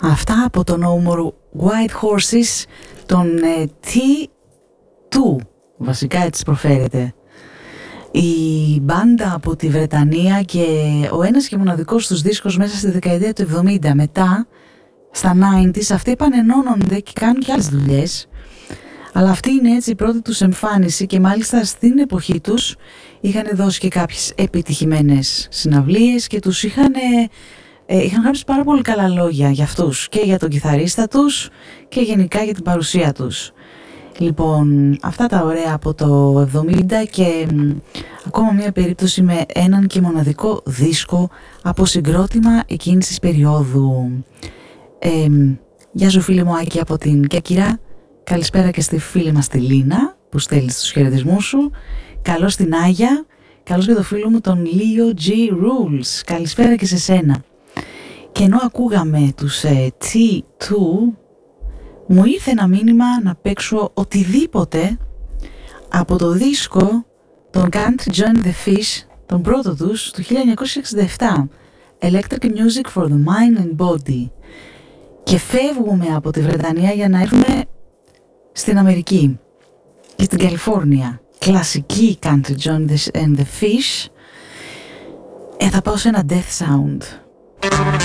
Αυτά από το No More White Horses, τον T2, βασικά έτσι προφέρεται. Η μπάντα από τη Βρετανία και ο ένας και μοναδικός τους δίσκος μέσα στη δεκαετία του 70, μετά στα 90s, αυτοί επανενώνονται και κάνουν και άλλες δουλειές. Αλλά αυτή είναι έτσι η πρώτη τους εμφάνιση και μάλιστα στην εποχή τους είχαν δώσει και κάποιες επιτυχημένες συναυλίες και τους είχαν γράψει πάρα πολύ καλά λόγια για αυτούς και για τον κιθαρίστα τους και γενικά για την παρουσία τους. Λοιπόν, αυτά τα ωραία από το 70 και ακόμα μια περίπτωση με έναν και μοναδικό δίσκο από συγκρότημα εκείνης της περίοδου. Γεια σου φίλη μου Άκη από την Κέρκυρα. Καλησπέρα και στη φίλη μας τη Λίνα που στέλνει τους χαιρετισμούς σου. Καλώς την Άγια. Καλώς και το φίλο μου τον Leo G. Rules. Καλησπέρα και σε σένα. Και ενώ ακούγαμε τους T2, μου ήρθε ένα μήνυμα να παίξω οτιδήποτε από το δίσκο των Country Join the Fish, τον πρώτο τους, του 1967, Electric Music for the Mind and Body. Και φεύγουμε από τη Βρετανία για να έρθουμε στην Αμερική και στην Καλιφόρνια. Κλασική Country Join and the Fish. Θα πάω σε ένα death sound.